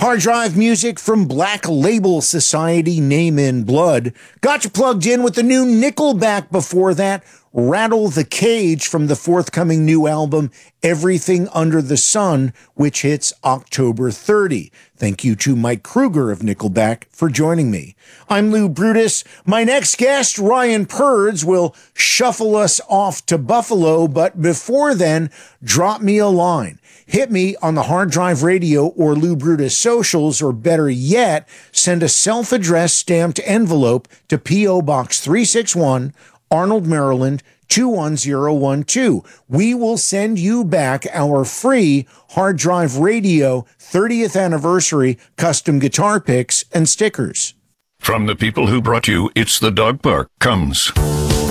Hard drive music from Black Label Society, Name in Blood. Got you plugged in with the new Nickelback before that. Rattle the Cage from the forthcoming new album, Everything Under the Sun, which hits October 30. Thank you to Mike Kruger of Nickelback for joining me. I'm Lou Brutus. My next guest, Ryan Purds, will shuffle us off to Buffalo, but before then, drop me a line. Hit me on the Hard Drive Radio or Lou Brutus socials, or better yet, send a self-addressed stamped envelope to P.O. Box 361, Arnold, Maryland, 21012. We will send you back our free Hard Drive Radio 30th anniversary custom guitar picks and stickers. From the people who brought you It's the Dog Park comes